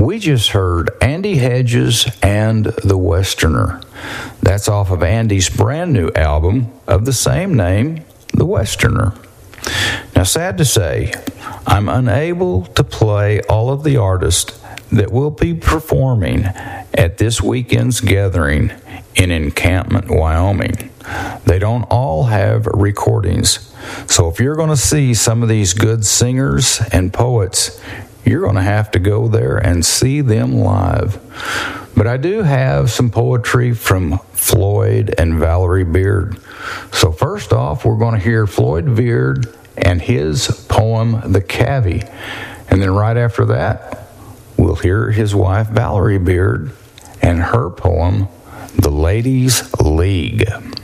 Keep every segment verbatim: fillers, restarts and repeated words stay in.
We just heard Andy Hedges and The Westerner. That's off of Andy's brand new album of the same name, The Westerner. Now, sad to say, I'm unable to play all of the artists that will be performing at this weekend's gathering in Encampment, Wyoming. They don't all have recordings. So if you're going to see some of these good singers and poets, you're going to have to go there and see them live. But I do have some poetry from Floyd and Valerie Beard. So first off, we're going to hear Floyd Beard and his poem, The Cavvy. And then right after that, we'll hear his wife, Valerie Beard, and her poem, The Ladies' League.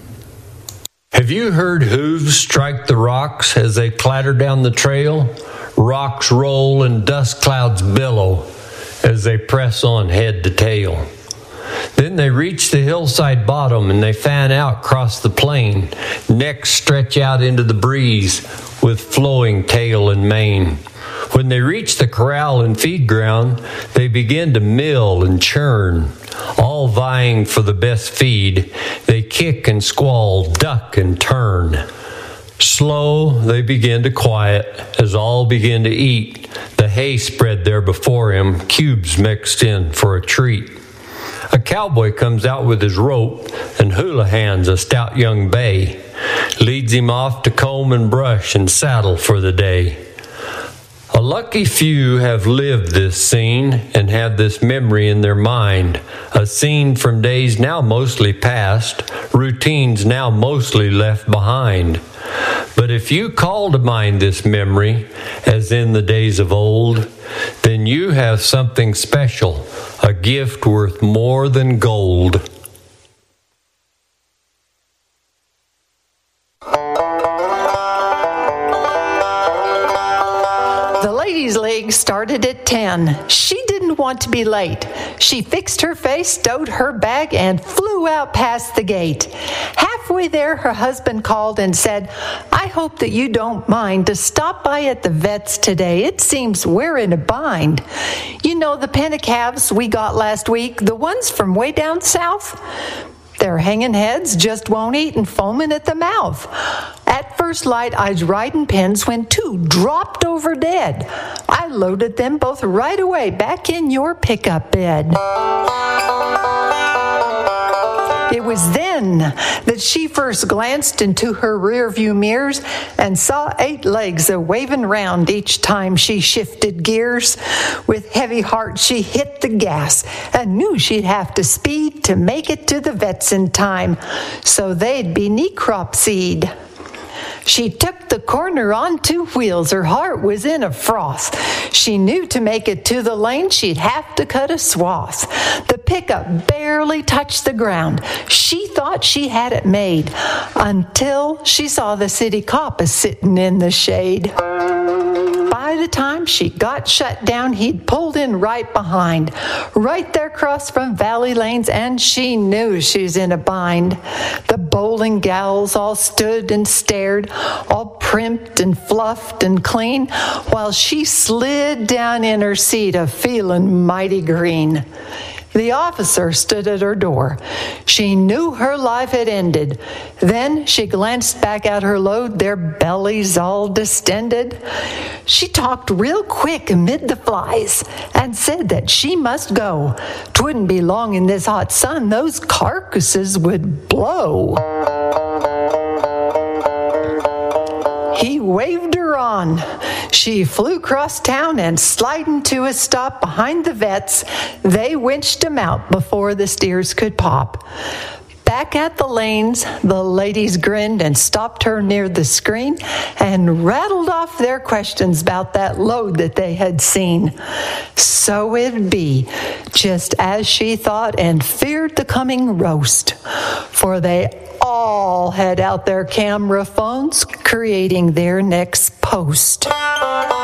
Have you heard hooves strike the rocks as they clatter down the trail? Rocks roll and dust clouds billow as they press on head to tail. Then they reach the hillside bottom and they fan out across the plain. Necks stretch out into the breeze with flowing tail and mane. When they reach the corral and feed ground, they begin to mill and churn. All vying for the best feed, they kick and squall, duck and turn. Slow they begin to quiet as all begin to eat. The hay spread there before him, cubes mixed in for a treat. A cowboy comes out with his rope and hula hands a stout young bay, leads him off to comb and brush and saddle for the day. A lucky few have lived this scene and have this memory in their mind, a scene from days now mostly past, routines now mostly left behind. But if you call to mind this memory, as in the days of old, then you have something special, a gift worth more than gold. The ladies' league started at ten. She didn't want to be late. She fixed her face, stowed her bag, and flew out past the gate. Halfway there, her husband called and said, "I hope that you don't mind to stop by at the vet's today. It seems we're in a bind. You know the pen of calves we got last week, the ones from way down south? They're hanging heads, just won't eat, and foaming at the mouth. At first light, I was riding pens when two dropped over dead. I loaded them both right away back in your pickup bed." It was then that she first glanced into her rearview mirrors and saw eight legs a-waving round each time she shifted gears. With heavy heart, she hit the gas and knew she'd have to speed to make it to the vets in time, so they'd be necropsied. She took the corner on two wheels. Her heart was in a froth. She knew to make it to the lane, she'd have to cut a swath. The pickup barely touched the ground. She thought she had it made until she saw the city cop a-sitting in the shade. By the time she got shut down, he'd pulled in right behind, right there across from Valley Lanes, and she knew she was in a bind. The bowling gals all stood and stared, all primped and fluffed and clean, while she slid down in her seat a-feeling mighty green. The officer stood at her door. She knew her life had ended. Then she glanced back at her load, their bellies all distended. She talked real quick amid the flies and said that she must go. 'Twouldn't be long in this hot sun, those carcasses would blow. He waved her on. She flew across town and sliding to a stop behind the vets, they winched him out before the steers could pop. Back at the lanes, the ladies grinned and stopped her near the screen and rattled off their questions about that load that they had seen. So it'd be just as she thought and feared the coming roast, for they all had out their camera phones creating their next post.